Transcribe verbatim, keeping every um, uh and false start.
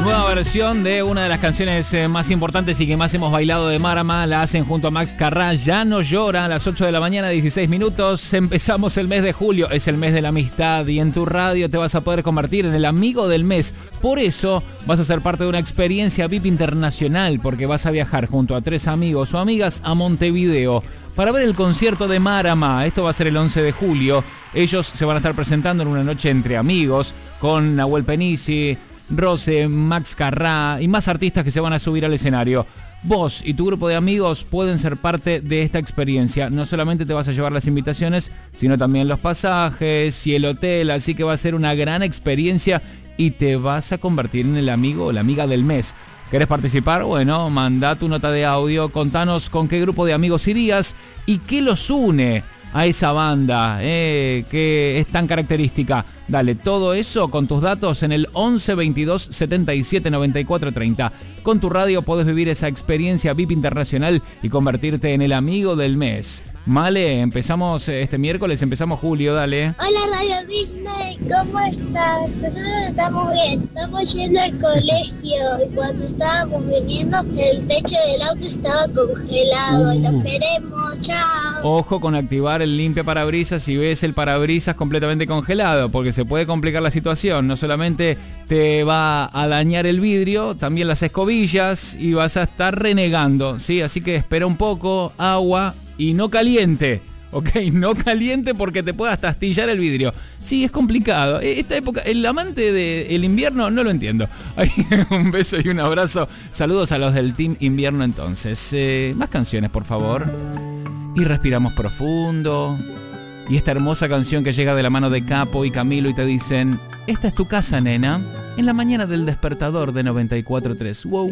nueva versión de una de las canciones eh, más importantes y que más hemos bailado de Marama. La hacen junto a Max Carrá. Ya no llora, a las ocho de la mañana, dieciséis minutos. Empezamos el mes de julio, es el mes de la amistad y en tu radio te vas a poder convertir en el amigo del mes. Por eso vas a ser parte de una experiencia V I P internacional, porque vas a viajar junto a tres amigos o amigas a Montevideo para ver el concierto de Marama. Esto va a ser el once de julio. Ellos se van a estar presentando en una noche entre amigos con Nahuel Penisi, Rose, Max Carrá y más artistas que se van a subir al escenario. Vos y tu grupo de amigos pueden ser parte de esta experiencia. No solamente te vas a llevar las invitaciones, sino también los pasajes y el hotel. Así que va a ser una gran experiencia y te vas a convertir en el amigo o la amiga del mes. ¿Querés participar? Bueno, mandá tu nota de audio, contanos con qué grupo de amigos irías y qué los une a esa banda eh, que es tan característica. Dale, todo eso con tus datos en el once veintidós setenta y siete noventa y cuatro treinta. Con tu radio podés vivir esa experiencia V I P internacional y convertirte en el amigo del mes. Male, empezamos este miércoles, empezamos julio, dale. Hola Radio Disney, ¿cómo estás? Nosotros estamos bien, estamos yendo al colegio y cuando estábamos viniendo el techo del auto estaba congelado. Uh. Lo esperemos, chao. Ojo con activar el limpia parabrisas si ves el parabrisas completamente congelado, porque se puede complicar la situación. No solamente te va a dañar el vidrio, también las escobillas y vas a estar renegando, ¿sí? Así que espera un poco, agua y no caliente, ¿ok? No caliente porque te puede hasta astillar el vidrio. Sí, es complicado. Esta época, el amante del invierno no lo entiendo. Ay, un beso y un abrazo. Saludos a los del Team Invierno entonces. Eh, más canciones, por favor. Y respiramos profundo. Y esta hermosa canción que llega de la mano de Capo y Camilo y te dicen: esta es tu casa, nena. En la mañana del despertador de noventa y cuatro punto tres. Wow.